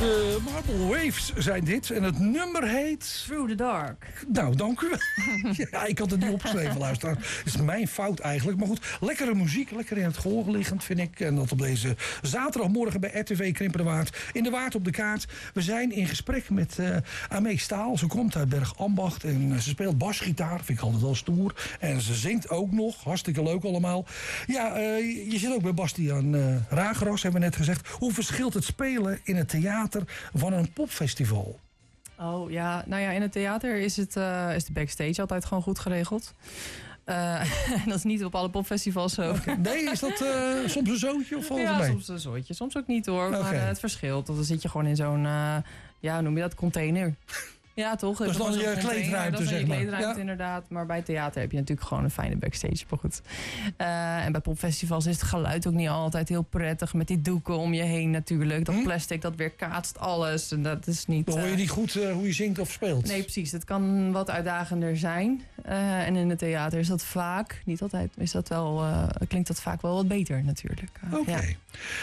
De Marble Waves zijn dit. En het nummer heet... Through the Dark. Nou, dank u wel. Ja, ik had het niet opgeschreven, luisteraar. Het is mijn fout eigenlijk. Maar goed, lekkere muziek. Lekker in het gehoor liggend, vind ik. En dat op deze zaterdagmorgen bij RTV Krimpenerwaard. In de Waard op de kaart. We zijn in gesprek met Amee Staal. Ze komt uit Bergambacht. En ze speelt basgitaar. Vind ik altijd wel stoer. En ze zingt ook nog. Hartstikke leuk allemaal. Ja, je zit ook bij Bastiaan Rageras, hebben we net gezegd. Hoe verschilt het spelen in het theater van een popfestival? Oh ja, nou ja, in het theater is de backstage altijd gewoon goed geregeld. Dat is niet op alle popfestivals zo. Okay. Nee, is dat soms een zootje? Of ja, mee? Soms een zootje. Soms ook niet hoor. Okay. Maar het verschilt. Dan zit je gewoon in zo'n, hoe noem je dat, container. Ja, toch? Dat is dan je kleedruimte, zeg maar. Kleedruimte, inderdaad. Maar bij theater heb je natuurlijk gewoon een fijne backstage. Maar goed. En bij popfestivals is het geluid ook niet altijd heel prettig. Met die doeken om je heen natuurlijk. Dat plastic, dat weerkaatst alles. En dat is niet... Dan hoor je niet goed hoe je zingt of speelt. Nee, precies. Het kan wat uitdagender zijn. En in het theater is dat vaak, niet altijd, is dat wel, klinkt dat vaak wel wat beter natuurlijk. Oké. Ja.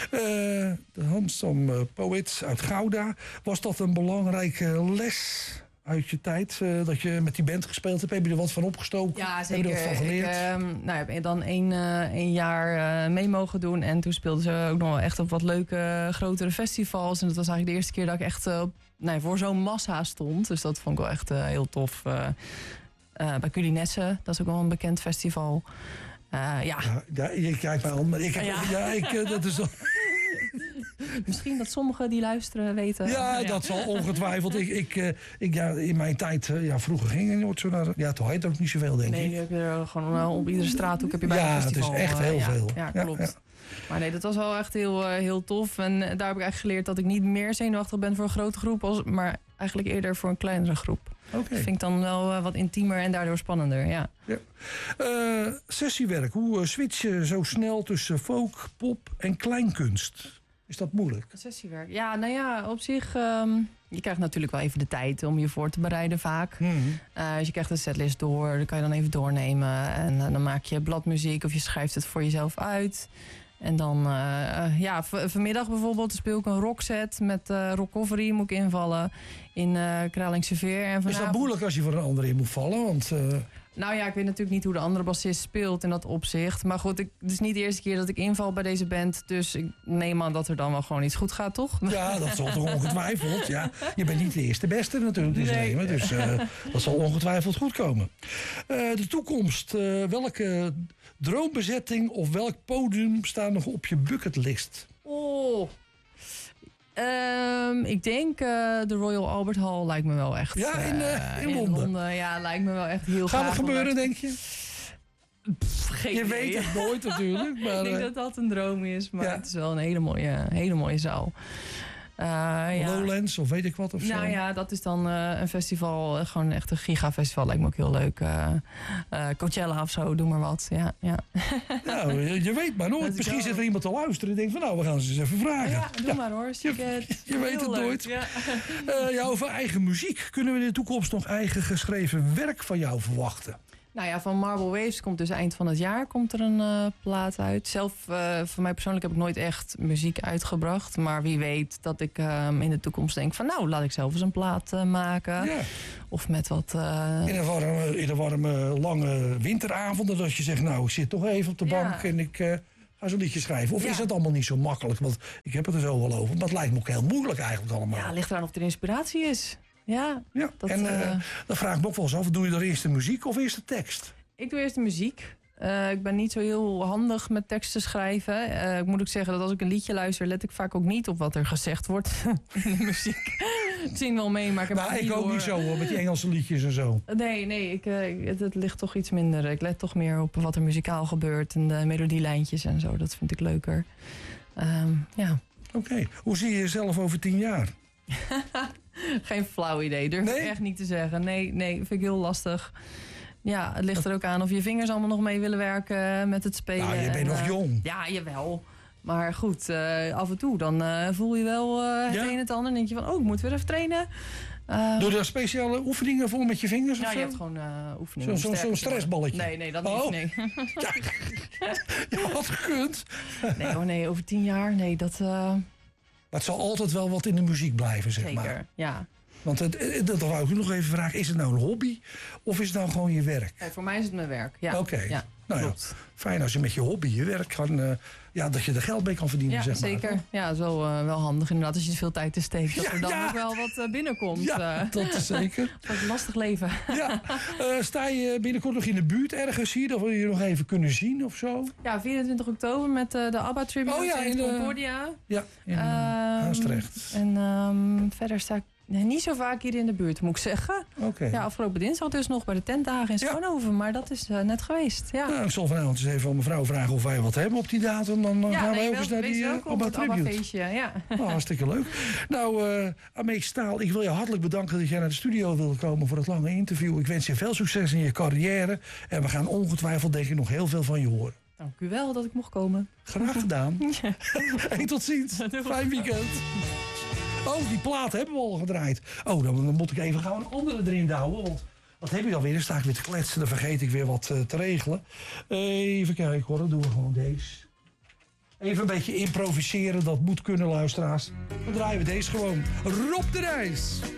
De Handsome Poets uit Gouda. Was dat een belangrijke les uit je tijd, dat je met die band gespeeld hebt? Heb je er wat van opgestoken? Ja, zeker. Heb je er wat van geleerd? Ik heb dan één jaar mee mogen doen. En toen speelden ze ook nog wel echt op wat leuke, grotere festivals. En dat was eigenlijk de eerste keer dat ik echt voor zo'n massa stond. Dus dat vond ik wel echt heel tof. Bij Culinesse, dat is ook wel een bekend festival. Ja, je kijkt mij aan. Maar dat is dan... Misschien dat sommigen die luisteren weten. Ja, dat zal ongetwijfeld. In mijn tijd, vroeger ging ik nooit zo naar... Ja, toen heet het ook niet zoveel, denk ik. Nee, nu heb je er gewoon op iedere straathoek heb je bij een festival. Ja, het is echt heel veel. Ja, klopt. Ja. Maar nee, dat was wel echt heel tof. En daar heb ik eigenlijk geleerd dat ik niet meer zenuwachtig ben voor een grote groep, maar eigenlijk eerder voor een kleinere groep. Okay. Dat vind ik dan wel wat intiemer en daardoor spannender, ja. Sessiewerk, hoe switch je zo snel tussen folk, pop en kleinkunst? Is dat moeilijk? Sessiewerk. Ja, nou ja, op zich... je krijgt natuurlijk wel even de tijd om je voor te bereiden vaak. Mm-hmm. Dus je krijgt de setlist door, dan kan je dan even doornemen. En dan maak je bladmuziek of je schrijft het voor jezelf uit. En dan, vanmiddag bijvoorbeeld speel ik een rockset met Rockovery, moet ik invallen in Kralingse Veer. En is dat moeilijk als je voor een ander in moet vallen? Want... Nou ja, ik weet natuurlijk niet hoe de andere bassist speelt in dat opzicht. Maar goed, het is niet de eerste keer dat ik inval bij deze band. Dus ik neem aan dat er dan wel gewoon iets goed gaat, toch? Ja, dat zal toch ongetwijfeld. Ja, je bent niet de eerste beste natuurlijk die ze nemen. Dus dat zal ongetwijfeld goed komen. De toekomst. Welke droombezetting of welk podium staan nog op je bucketlist? Oh... ik denk de Royal Albert Hall lijkt me wel echt. Ja, in Londen. Ja, lijkt me wel echt heel gaaf. Gaat het gebeuren, denk je? Je weet het nooit natuurlijk. Maar, ik denk dat dat een droom is, maar het is wel een hele mooie zaal. Lowlands of weet ik wat of zo. Nou ja, dat is dan een festival, gewoon echt een gigafestival. Lijkt me ook heel leuk. Coachella of zo, doe maar wat. Ja. Nou, je weet maar nooit. Misschien zit er iemand te luisteren en denkt van we gaan ze eens even vragen. Ja, doe maar hoor. Je weet het nooit. Ja. Over eigen muziek. Kunnen we in de toekomst nog eigen geschreven werk van jou verwachten? Nou ja, van Marble Waves komt dus eind van het jaar komt er een plaat uit. Zelf, voor mij persoonlijk heb ik nooit echt muziek uitgebracht. Maar wie weet dat ik in de toekomst denk van laat ik zelf eens een plaat maken. Ja. Of met wat... In de warme, lange winteravonden dat je zegt ik zit toch even op de bank en ik... ga zo'n liedje schrijven. Of is het allemaal niet zo makkelijk? Want ik heb het er zo wel over. Maar het lijkt me ook heel moeilijk eigenlijk allemaal. Ja, ligt eraan of er inspiratie is. Ja. Dan vraag ik me ook wel eens af. Doe je dan eerst de muziek of eerst de tekst? Ik doe eerst de muziek. Ik ben niet zo heel handig met teksten schrijven. Ik moet ook zeggen dat als ik een liedje luister... let ik vaak ook niet op wat er gezegd wordt in de muziek. Ik zing wel mee, maar ik ook niet zo hoor, met die Engelse liedjes en zo. Nee, het ligt toch iets minder. Ik let toch meer op wat er muzikaal gebeurt... en de melodielijntjes en zo. Dat vind ik leuker. Oké. Hoe zie je jezelf over 10 jaar? Geen flauw idee. Durf ik echt niet te zeggen. Nee, vind ik heel lastig. Ja, het ligt er ook aan of je vingers allemaal nog mee willen werken met het spelen. Nou, je bent nog jong. Ja, jawel. Maar goed, af en toe dan voel je wel het een en het ander. En denk je van, ik moet weer even trainen. Doe je daar speciale oefeningen voor met je vingers? Ja, je hebt gewoon oefeningen. Zo'n stressballetje? Nee, dat niet. Nee. Ja, had gekund. Nee, over 10 jaar, nee, dat... Maar het zal altijd wel wat in de muziek blijven, zeg maar. Zeker, ja. Want dat wou ik u nog even vragen. Is het nou een hobby of is het nou gewoon je werk? Voor mij is het mijn werk, ja. Oké. Ja, Nou ja, fijn als je met je hobby je werk kan... dat je er geld mee kan verdienen, ja, zeg maar. zeker. Ja, het is wel handig inderdaad als je veel tijd in steekt. Dat er dan ook wel wat binnenkomt. Ja, dat is zeker. Dat is een lastig leven. Ja. Sta je binnenkort nog in de buurt ergens hier? Dat we je nog even kunnen zien of zo? Ja, 24 oktober met de ABBA Tribute in Concordia. Ja, in Haastrecht. En verder sta ik niet zo vaak hier in de buurt, moet ik zeggen. Okay. Ja, afgelopen dinsdag dus nog bij de tentdagen in Schoonhoven. Maar dat is net geweest. Ja. Nou, ik zal vanavond eens even aan mevrouw vragen of wij wat hebben op die datum. Dan gaan wij ook eens naar die ABBA Tribute. Ja. Oh, hartstikke leuk. Nou, Ameek Staal, ik wil je hartelijk bedanken dat jij naar de studio wilde komen voor het lange interview. Ik wens je veel succes in je carrière. En we gaan ongetwijfeld, denk ik, nog heel veel van je horen. Dank u wel dat ik mocht komen. Graag gedaan. En tot ziens. Fijn weekend. Oh, die plaat hebben we al gedraaid. Oh, dan moet ik even gauw een andere erin douwen. Want wat heb je dan weer? Dan sta ik weer te kletsen. Dan vergeet ik weer wat te regelen. Even kijken hoor, dan doen we gewoon deze. Even een beetje improviseren. Dat moet kunnen, luisteraars. Dan draaien we deze gewoon. Rob de Nijs.